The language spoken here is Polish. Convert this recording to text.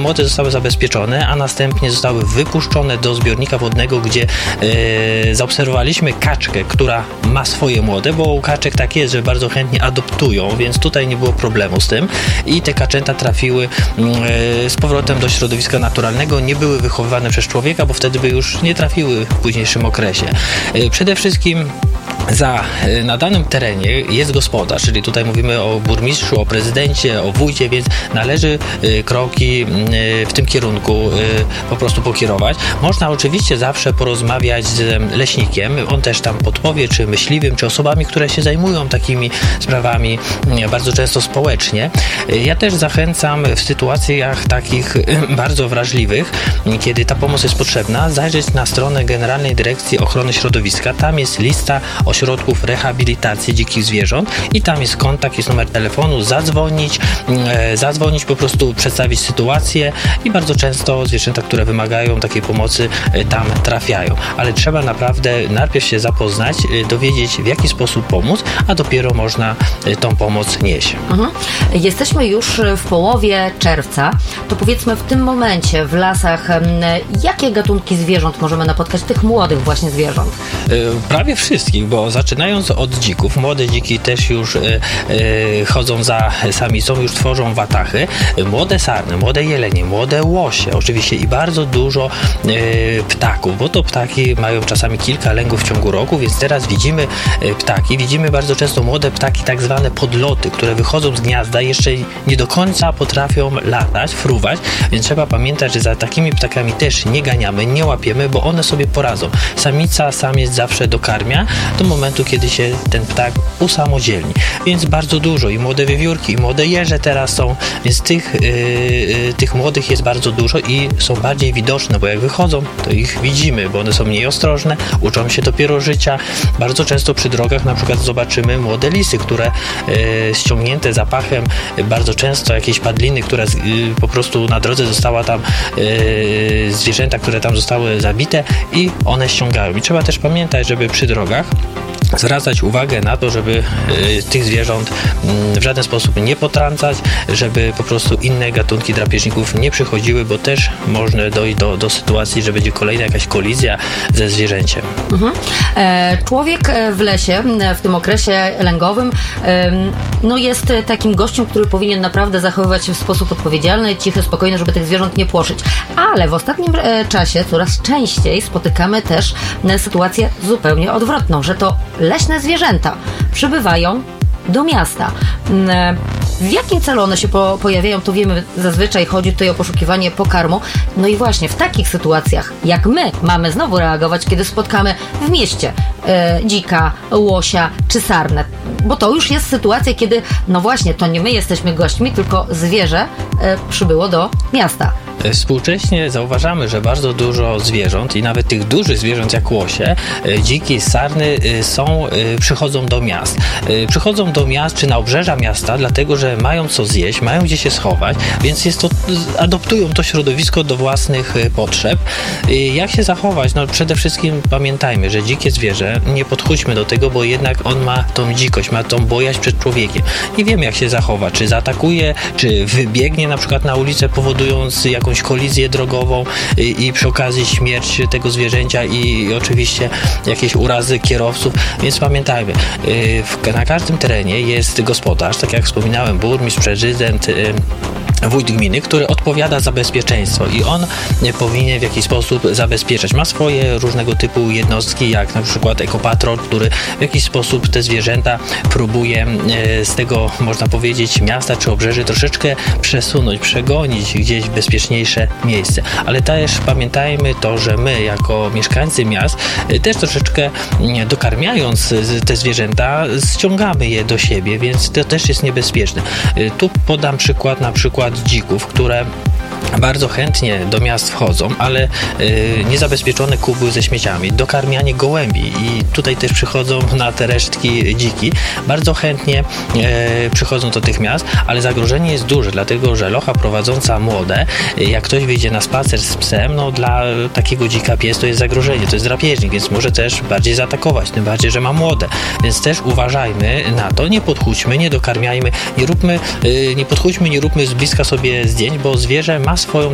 młode zostały zabezpieczone, a następnie zostały wypuszczone do zbiornika wodnego, gdzie zaobserwowaliśmy kaczkę, która ma swoje młode, bo u kaczek tak jest, że bardzo chętnie adoptują, więc tutaj nie było problemu z tym i te kaczęta trafiły z powrotem do środowiska naturalnego, nie były wychowywane przez człowieka, bo wtedy by już nie trafiły w późniejszym okresie. Przede wszystkim na danym terenie jest gospodarz, czyli tutaj mówimy o burmistrzu, o prezydencie, o wójcie, więc należy kroki w tym kierunku po prostu pokierować. Można oczywiście zawsze porozmawiać z leśnikiem, on też tam podpowie, czy myśliwym, czy osobami, które się zajmują takimi sprawami bardzo często społecznie. Ja też zachęcam w sytuacjach takich bardzo wrażliwych, kiedy ta pomoc jest potrzebna, zajrzeć na stronę Generalnej Dyrekcji Ochrony Środowiska. Tam jest lista ośrodków rehabilitacji dzikich zwierząt i tam jest kontakt, jest numer telefonu, zadzwonić, po prostu przedstawić sytuację i bardzo często zwierzęta, które wymagają takiej pomocy, tam trafiają. Ale trzeba naprawdę najpierw się zapoznać, dowiedzieć, w jaki sposób pomóc, a dopiero można tą pomoc nieść. Jesteśmy już w połowie czerwca. To powiedzmy w tym momencie w lasach, jakie gatunki zwierząt możemy napotkać, tych młodych właśnie zwierząt? Prawie wszystkich, bo zaczynając od dzików, młode dziki też już chodzą za samicą, już tworzą watachy, młode sarny, młode jelenie, młode łosie, oczywiście i bardzo dużo ptaków, bo to ptaki mają czasami kilka lęgów w ciągu roku, więc teraz widzimy ptaki, widzimy bardzo często młode ptaki, tak zwane podloty, które wychodzą z gniazda, jeszcze nie do końca potrafią latać, fruwać, więc trzeba pamiętać, że za takimi ptakami też nie ganiamy, nie łapiemy, bo one sobie poradzą. Samica, samiec zawsze dokarmia do momentu, kiedy się ten ptak usamodzielni. Więc bardzo dużo i młode wiewiórki, i młode jeże teraz są, więc tych młodych jest bardzo dużo i są bardziej widoczne, bo jak wychodzą, to ich widzimy, bo one są mniej ostrożne, uczą się dopiero życia. Bardzo często przy drogach na przykład zobaczymy młode lisy, które ściągnięte zapachem, bardzo często jakieś padliny, które po prostu na drodze została tam zwierzęta, które tam zostały zabite i one ściągają. I trzeba też pamiętać, żeby przy drogach zwracać uwagę na to, żeby tych zwierząt w żaden sposób nie potrącać, żeby po prostu inne gatunki drapieżników nie przychodziły, bo też można dojść do sytuacji, że będzie kolejna jakaś kolizja ze zwierzęciem. Człowiek w lesie, w tym okresie lęgowym, jest takim gościem, który powinien naprawdę zachowywać się w sposób odpowiedzialny, cichy, spokojny, żeby tych zwierząt nie płoszyć. Ale w ostatnim czasie coraz częściej spotykamy też sytuację zupełnie odwrotną, że to leśne zwierzęta przybywają do miasta. W jakim celu one się pojawiają, to wiemy, zazwyczaj chodzi tutaj o poszukiwanie pokarmu. No i właśnie w takich sytuacjach, jak my mamy znowu reagować, kiedy spotkamy w mieście dzika, łosia czy sarnę. Bo to już jest sytuacja, kiedy no właśnie, to nie my jesteśmy gośćmi, tylko zwierzę przybyło do miasta. Współcześnie zauważamy, że bardzo dużo zwierząt i nawet tych dużych zwierząt jak łosie, dziki, sarny przychodzą do miast. Przychodzą do miast czy na obrzeża miasta, dlatego że mają co zjeść, mają gdzie się schować, więc adoptują to środowisko do własnych potrzeb. Jak się zachować? No przede wszystkim pamiętajmy, że dzikie zwierzę, nie podchodźmy do tego, bo jednak on ma tą dzikość, ma tą bojaźń przed człowiekiem. Nie wiemy jak się zachowa, czy zaatakuje, czy wybiegnie na przykład na ulicę, powodując jakąś kolizję drogową i przy okazji śmierć tego zwierzęcia i oczywiście jakieś urazy kierowców, więc pamiętajmy, na każdym terenie jest gospodarz, tak jak wspominałem, burmistrz, prezydent, wójt gminy, który odpowiada za bezpieczeństwo i on powinien w jakiś sposób zabezpieczać. Ma swoje różnego typu jednostki, jak na przykład ekopatrol, który w jakiś sposób te zwierzęta próbuje z tego, można powiedzieć, miasta czy obrzeży troszeczkę przesunąć, przegonić gdzieś w bezpieczniejsze miejsce. Ale też pamiętajmy to, że my jako mieszkańcy miast też troszeczkę dokarmiając te zwierzęta, ściągamy je do siebie, więc to też jest niebezpieczne. Tu podam przykład na przykład dzików, które bardzo chętnie do miast wchodzą, ale niezabezpieczone kuby ze śmieciami, dokarmianie gołębi i tutaj też przychodzą na te resztki dziki. Bardzo chętnie przychodzą do tych miast, ale zagrożenie jest duże, dlatego że locha prowadząca młode, jak ktoś wyjdzie na spacer z psem, no dla takiego dzika pies to jest zagrożenie, to jest drapieżnik, więc może też bardziej zaatakować, tym bardziej, że ma młode. Więc też uważajmy na to, nie podchódźmy, nie dokarmiajmy, nie podchódźmy, nie róbmy z bliska sobie zdjęć, bo zwierzę ma swoją